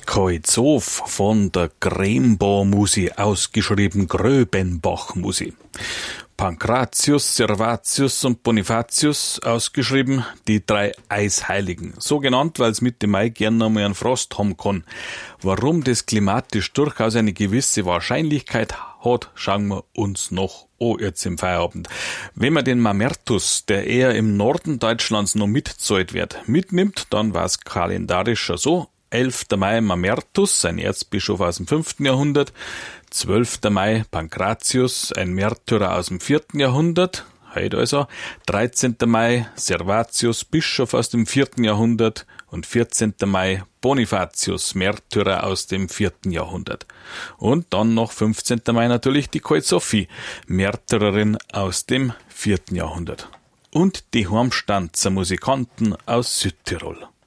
Koitzow von der Grembo-Musi, ausgeschrieben Gröbenbach-Musi. Pankratius, Servatius und Bonifatius, ausgeschrieben die drei Eisheiligen. So genannt, weil es Mitte Mai gern noch mal einen Frost haben kann. Warum das klimatisch durchaus eine gewisse Wahrscheinlichkeit hat, schauen wir uns noch an jetzt im Feierabend. Wenn man den Mamertus, der eher im Norden Deutschlands noch mitzahlt wird, mitnimmt, dann war es kalendarisch schon so. 11. Mai Mamertus, ein Erzbischof aus dem 5. Jahrhundert. 12. Mai Pankratius, ein Märtyrer aus dem 4. Jahrhundert. Heute also. 13. Mai Servatius, Bischof aus dem 4. Jahrhundert. Und 14. Mai Bonifatius, Märtyrer aus dem 4. Jahrhundert. Und dann noch 15. Mai natürlich die Koitzow, Märtyrerin aus dem 4. Jahrhundert. Und die Heimstanzer Musikanten aus Südtirol.